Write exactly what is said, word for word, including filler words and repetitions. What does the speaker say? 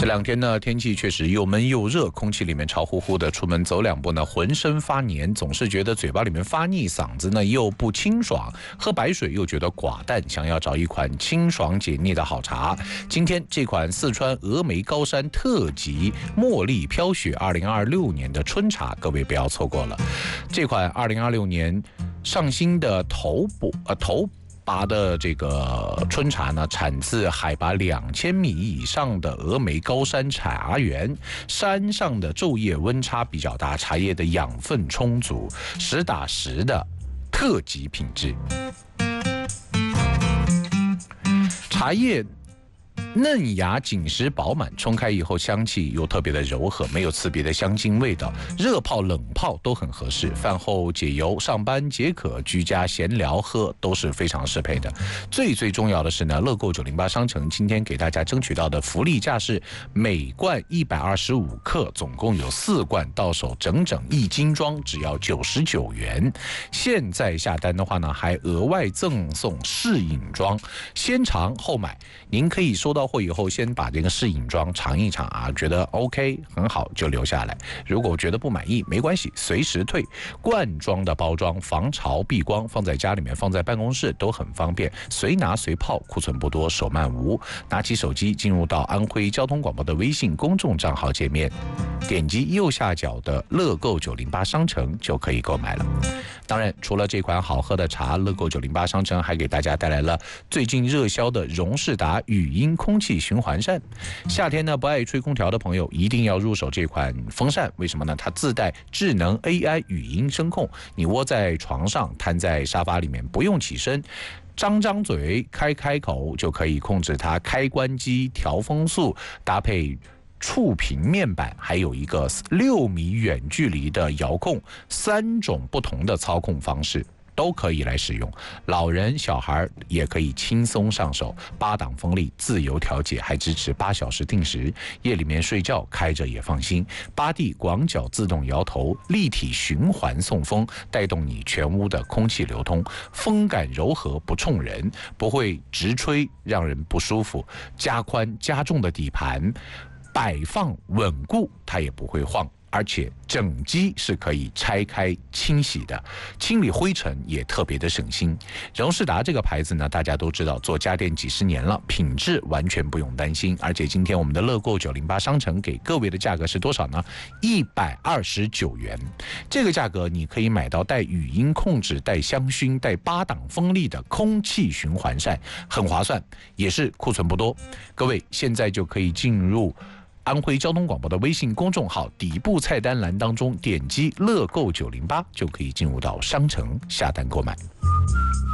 这两天呢，天气确实又闷又热，空气里面潮乎乎的，出门走两步呢，浑身发黏，总是觉得嘴巴里面发腻，嗓子呢又不清爽，喝白水又觉得寡淡，想要找一款清爽解腻的好茶。今天这款四川峨眉高山特级茉莉飘雪二零二六年的春茶，各位不要错过了。这款二零二六年上新的头部呃头。拔的这个春茶呢，产自海拔两千米以上的峨眉高山茶园，山上的昼夜温差比较大，茶叶的养分充足，实打实的特级品质。茶叶嫩芽紧实饱满，冲开以后香气又特别的柔和，没有刺鼻的香精味道，热泡冷泡都很合适，饭后解油、上班解渴、居家闲聊喝都是非常适配的。最最重要的是呢，乐购九零八商城今天给大家争取到的福利价是每罐一百二十五克，总共有四罐，到手整整一斤装，只要九十九元。现在下单的话呢，还额外赠送试饮装，先尝后买。您可以收到货以后，先把这个试饮装尝一尝啊，觉得 OK 很好就留下来。如果觉得不满意，没关系，随时退。罐装的包装防潮避光，放在家里面、放在办公室都很方便，随拿随泡，库存不多，手慢无。拿起手机，进入到安徽交通广播的微信公众账号界面，点击右下角的乐购九零八商城就可以购买了。当然，除了这款好喝的茶，乐购九零八商城还给大家带来了最近热销的荣仕达语音空气循环扇。夏天呢，不爱吹空调的朋友一定要入手这款风扇，为什么呢？它自带智能 A I 语音声控，你窝在床上，瘫在沙发里面，不用起身，张张嘴，开开口就可以控制它开关机、调风速，搭配触屏面板，还有一个六米远距离的遥控，三种不同的操控方式都可以来使用，老人小孩也可以轻松上手，八档风力自由调节，还支持八小时定时，夜里面睡觉开着也放心。八 D 广角自动摇头，立体循环送风，带动你全屋的空气流通，风感柔和不冲人，不会直吹让人不舒服，加宽加重的底盘，摆放稳固，它也不会晃，而且整机是可以拆开清洗的，清理灰尘也特别的省心。荣仕达这个牌子呢，大家都知道，做家电几十年了，品质完全不用担心。而且今天我们的乐购九零八商城给各位的价格是多少呢？一百二十九元。这个价格你可以买到带语音控制、带香薰、带八档风力的空气循环扇，很划算，也是库存不多。各位现在就可以进入安徽交通广播的微信公众号底部菜单栏当中，点击乐购九零八就可以进入到商城下单购买。